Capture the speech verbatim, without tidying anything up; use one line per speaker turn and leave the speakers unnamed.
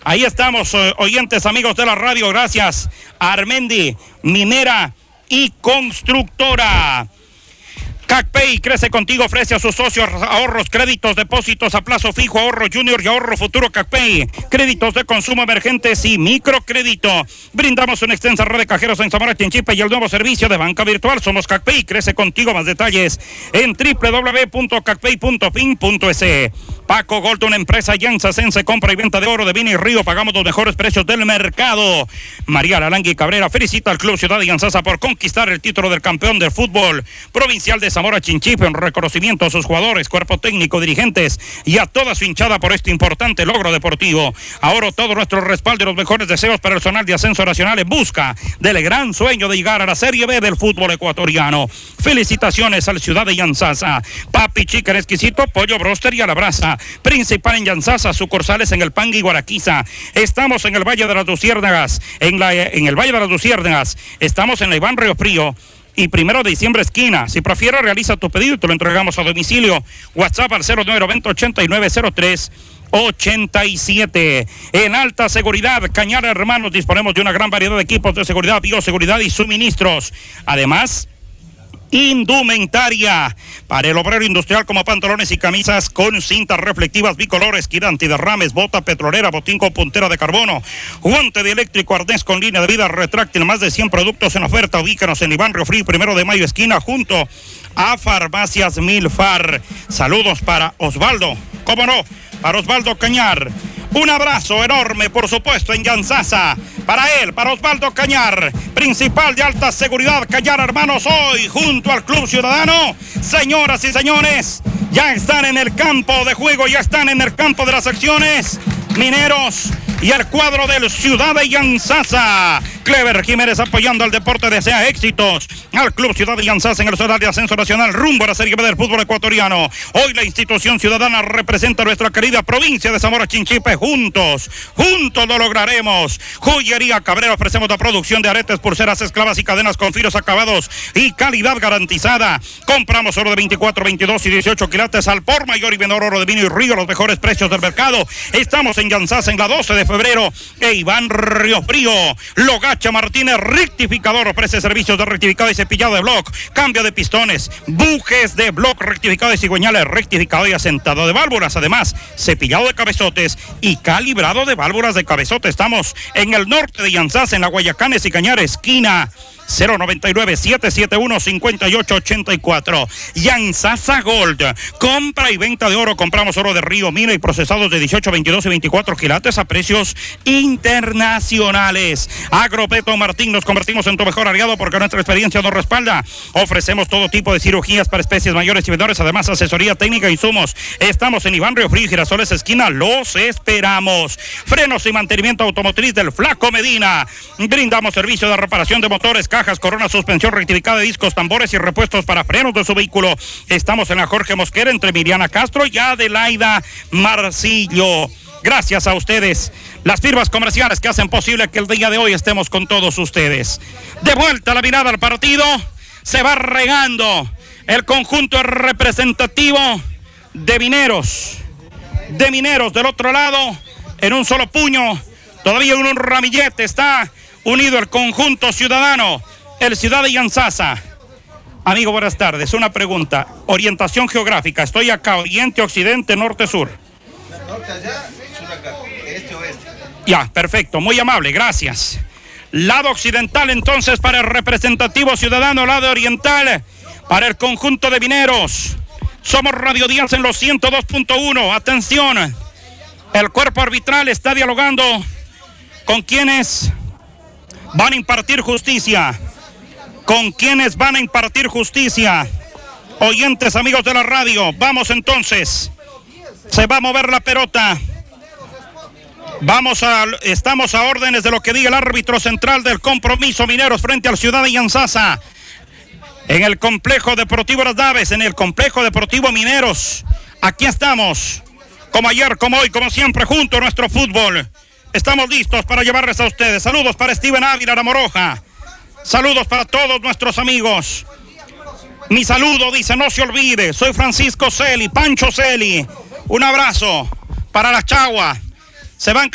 Ahí estamos, oyentes, amigos de la radio. Gracias a Armendi, minera y constructora. CACPEI crece contigo, ofrece a sus socios ahorros, créditos, depósitos a plazo fijo, ahorro junior y ahorro futuro. CACPEI, créditos de consumo emergentes y microcrédito. Brindamos una extensa red de cajeros en Zamora, Chinchipe y el nuevo servicio de banca virtual. Somos CACPEI, crece contigo. Más detalles en doble u doble u doble u punto cacpei punto fin punto es. Paco Gold, una empresa yanzacense, compra y venta de oro de Vina y Río. Pagamos los mejores precios del mercado. María Lalangui Cabrera felicita al Club Ciudad de Yanzasa por conquistar el título del campeón del fútbol provincial de Zamora Chinchipe. Un reconocimiento a sus jugadores, cuerpo técnico, dirigentes y a toda su hinchada por este importante logro deportivo. Ahora todo nuestro respaldo y los mejores deseos para el zonal de ascenso nacional en busca del gran sueño de llegar a la Serie B del fútbol ecuatoriano. Felicitaciones al Ciudad de Yanzasa. Papi Chicken exquisito, pollo broster y a la brasa. Principal en Yanzasa, sucursales en el Pangui y Guaraquiza. Estamos en el Valle de las Luciérnagas, en, la, en el Valle de las Luciérnagas. Estamos en la Iván Río Frío y primero de diciembre esquina. Si prefieres, realiza tu pedido y te lo entregamos a domicilio. WhatsApp al cero nueve noventa ochenta y nueve cero tres ochenta y siete. En alta seguridad, Cañar Hermanos, disponemos de una gran variedad de equipos de seguridad, bioseguridad y suministros. Además, indumentaria para el obrero industrial, como pantalones y camisas con cintas reflectivas bicolores, kit antiderrames, bota petrolera, botín con puntera de carbono, guante de eléctrico, arnés con línea de vida retráctil, más de cien productos en oferta. Ubícanos en Iván Río Frío, primero de mayo esquina, junto a Farmacias Milfar. Saludos para Osvaldo, cómo no, para Osvaldo Cañar. Un abrazo enorme, por supuesto, en Yanzasa. Para él, para Osvaldo Cañar, principal de alta seguridad, Cañar Hermanos, hoy junto al Club Ciudadano. Señoras y señores, ya están en el campo de juego, ya están en el campo de las acciones. Mineros y el cuadro del Ciudad de Yanzasa. Clever Jiménez apoyando al deporte, desea éxitos al Club Ciudad de Yanzasa en el zonal de ascenso nacional rumbo a la Serie B del fútbol ecuatoriano. Hoy la institución ciudadana representa a nuestra querida provincia de Zamora Chinchipe. Juntos, juntos lo lograremos. Joyería Cabrera, ofrecemos la producción de aretes, pulseras, esclavas y cadenas con finos acabados y calidad garantizada. Compramos oro de veinticuatro, veintidós y dieciocho quilates al por mayor y menor, oro de Vino y Río, los mejores precios del mercado. Estamos en Yanzasa en la doce de febrero e Iván Río Frío. Logacha Martínez rectificador, ofrece servicios de rectificado y cepillado de bloc, cambio de pistones, bujes de bloc, rectificado de cigüeñales, rectificado y asentado de válvulas, además cepillado de cabezotes y calibrado de válvulas de cabezote. Estamos en el norte de Yanzasa, en la Guayacanes y Cañar esquina. cero noventa y nueve, siete siete uno, cinco ocho ocho cuatro. Yanzasa Gold, compra y venta de oro. Compramos oro de Río, mina y procesados de dieciocho, veintidós y veinticuatro quilates a precios internacionales. Agropeto Martín, nos convertimos en tu mejor aliado porque nuestra experiencia nos respalda. Ofrecemos todo tipo de cirugías para especies mayores y menores, además asesoría técnica e insumos. Estamos en Iván Río Frío, Girasoles esquina, los esperamos. Frenos y mantenimiento automotriz del Flaco Medina. Brindamos servicio de reparación de motores, cajas, corona, suspensión rectificada de discos, tambores y repuestos para frenos de su vehículo. Estamos en la Jorge Mosquera entre Miriana Castro y Adelaida Marcillo. Gracias a ustedes, las firmas comerciales que hacen posible que el día de hoy estemos con todos ustedes. De vuelta la mirada al partido, se va regando el conjunto representativo de Mineros. De Mineros del otro lado, en un solo puño, todavía en un ramillete está unido el conjunto ciudadano, el Ciudad de Yanzasa. Amigo, buenas tardes. Una pregunta. Orientación geográfica. Estoy acá, oriente, occidente, norte, sur. Norte allá, sur acá, este, oeste. Ya, perfecto. Muy amable, gracias. Lado occidental, entonces, para el representativo ciudadano. Lado oriental, para el conjunto de Mineros. Somos Radio Díaz en los ciento dos punto uno. Atención. El cuerpo arbitral está dialogando con quienes van a impartir justicia. Con quienes van a impartir justicia. Oyentes, amigos de la radio, vamos entonces. Se va a mover la pelota. Vamos a, estamos a órdenes de lo que diga el árbitro central del compromiso. Mineros frente al Ciudad de Yanzasa. En el complejo deportivo Las Naves, en el complejo deportivo Mineros. Aquí estamos, como ayer, como hoy, como siempre, junto a nuestro fútbol. Estamos listos para llevarles a ustedes. Saludos para Steven Ávila, La Moroja. Saludos para todos nuestros amigos. Mi saludo, dice, no se olvide. Soy Francisco Celi, Pancho Celi. Un abrazo para la Chagua. Se van